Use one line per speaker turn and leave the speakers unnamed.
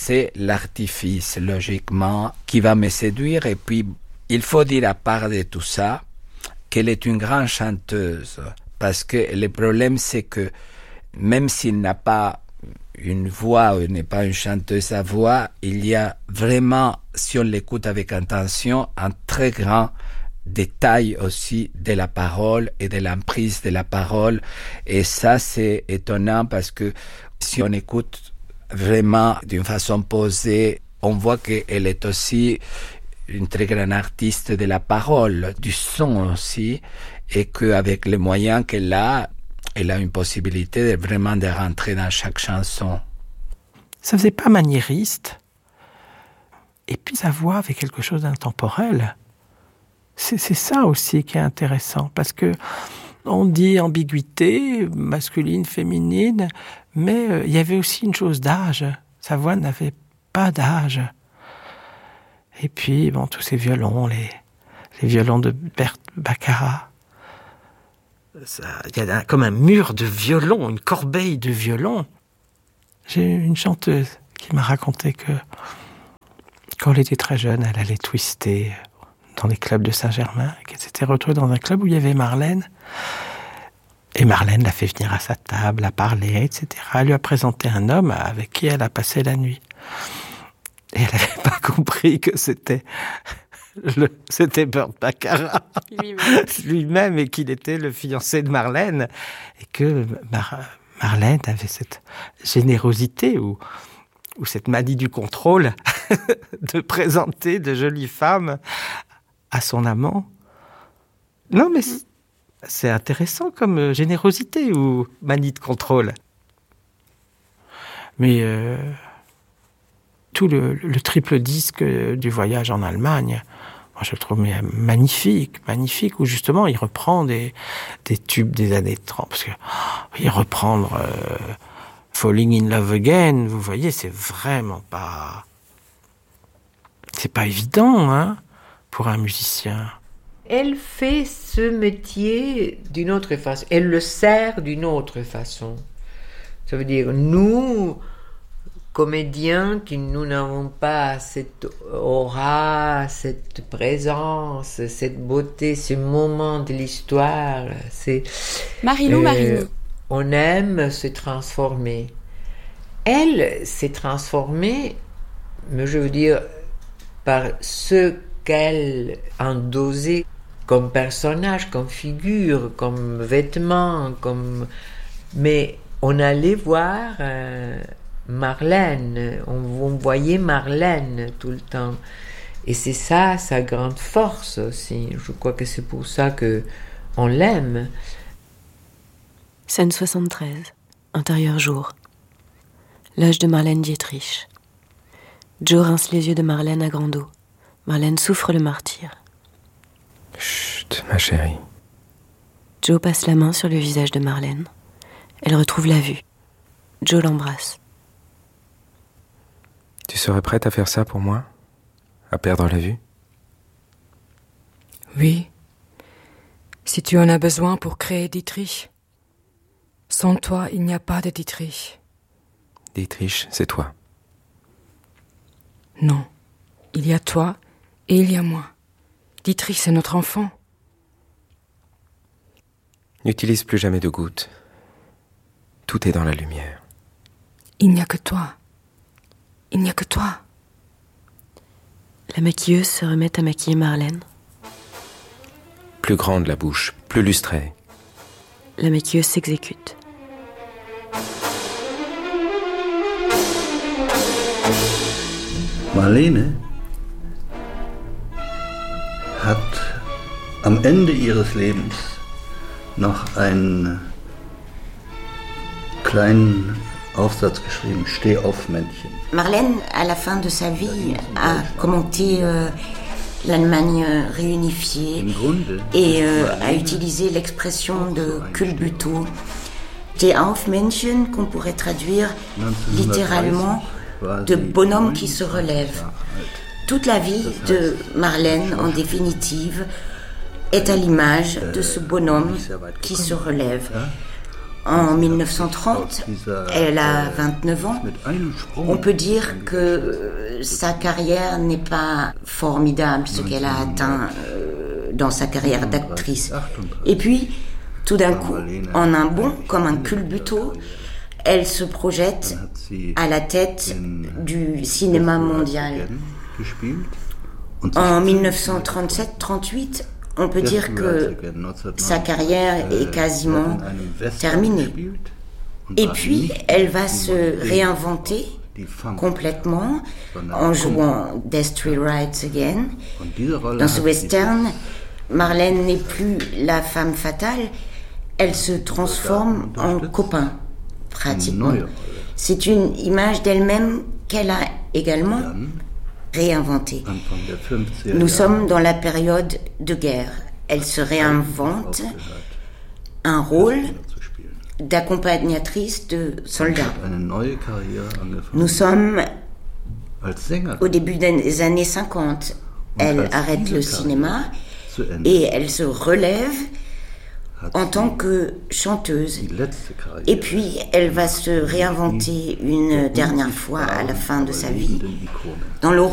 c'est l'artifice, logiquement, qui va me séduire. Et puis, il faut dire à part de tout ça, qu'elle est une grande chanteuse. Parce que le problème, c'est que même s'il n'a pas une voix, ou il n'est pas une chanteuse à voix, il y a vraiment, si on l'écoute avec attention, un très grand détail aussi de la parole et de l'emprise de la parole. Et ça, c'est étonnant parce que si on écoute vraiment d'une façon posée, on voit qu'elle est aussi une très grande artiste de la parole, du son aussi, et qu'avec les moyens qu'elle a, elle a une possibilité vraiment de rentrer dans chaque chanson.
Ça faisait pas maniériste. Et puis sa voix avait quelque chose d'intemporel. C'est ça aussi qui est intéressant, parce que on dit ambiguïté, masculine, féminine, mais il y avait aussi une chose d'âge. Sa voix n'avait pas d'âge. Et puis, bon, tous ces violons, les violons de Bert Baccarat. Il y a comme un mur de violons, une corbeille de violons. J'ai une chanteuse qui m'a raconté que quand elle était très jeune, elle allait twister dans les clubs de Saint-Germain, et qu'elle s'était retrouvée dans un club où il y avait Marlène. Et Marlène l'a fait venir à sa table, a parlé, etc. Elle lui a présenté un homme avec qui elle a passé la nuit. Et elle n'avait pas compris que c'était Bert Baccarat lui-même et qu'il était le fiancé de Marlène. Et que Marlène avait cette générosité ou cette manie du contrôle de présenter de jolies femmes à son amant. Non, mais c'est intéressant comme générosité ou manie de contrôle. Mais tout le triple disque du voyage en Allemagne, moi je le trouve magnifique, où justement il reprend des tubes des années 30. Parce que il reprendre Falling in Love Again, vous voyez, c'est vraiment pas... C'est pas évident, hein, pour un musicien.
Elle fait ce métier d'une autre façon. Elle le sert d'une autre façon. Ça veut dire, nous, comédiens, qui nous n'avons pas cette aura, cette présence, cette beauté, ce moment de l'histoire,
Marilou.
On aime se transformer. Elle s'est transformée, mais je veux dire, par ce qu'elle a endossé comme personnage, comme figure, comme vêtement, mais on allait voir Marlène, on voyait Marlène tout le temps. Et c'est ça, sa grande force aussi. Je crois que c'est pour ça qu'on l'aime.
Scène 73, intérieur jour. Loge de Marlène Dietrich. Joe rince les yeux de Marlène à grande eau. Marlène souffre le martyre.
Chut, ma chérie.
Joe passe la main sur le visage de Marlène. Elle retrouve la vue. Joe l'embrasse.
Tu serais prête à faire ça pour moi? À perdre la vue?
Oui. Si tu en as besoin pour créer Dietrich. Sans toi, il n'y a pas de Dietrich.
Dietrich, c'est toi.
Non. Il y a toi et il y a moi. Dietrich, c'est notre enfant.
N'utilise plus jamais de gouttes. Tout est dans la lumière.
Il n'y a que toi. Il n'y a que toi.
La maquilleuse se remet à maquiller Marlène.
Plus grande la bouche, plus lustrée.
La maquilleuse s'exécute.
Marlene hat am Ende ihres Lebens noch einen kleinen Aufsatz geschrieben, Steh auf, Männchen.
Marlène, à la fin de sa vie, a commenté l'Allemagne réunifiée et a utilisé l'expression de culbuto. Steh auf, Männchen, qu'on pourrait traduire littéralement de bonhomme qui se relève. Toute la vie de Marlène, en définitive, est à l'image de ce bonhomme qui se relève. En 1930, elle a 29 ans. On peut dire que sa carrière n'est pas formidable, ce qu'elle a atteint dans sa carrière d'actrice. Et puis, tout d'un coup, en un bond, comme un culbuto, elle se projette à la tête du cinéma mondial. En 1937-38, on peut dire que sa carrière est quasiment terminée. Et puis, elle va se réinventer complètement en jouant Death Tree Rides Again. Dans ce western, Marlène n'est plus la femme fatale, elle se transforme en copain, pratiquement. C'est une image d'elle-même qu'elle a également réinventée. Nous sommes dans la période de guerre. Elle se réinvente un rôle d'accompagnatrice de soldats. Nous sommes au début des années 50. Elle arrête le cinéma et elle se relève en tant que chanteuse. Et puis, elle va se réinventer une dernière fois à la fin de sa vie dans le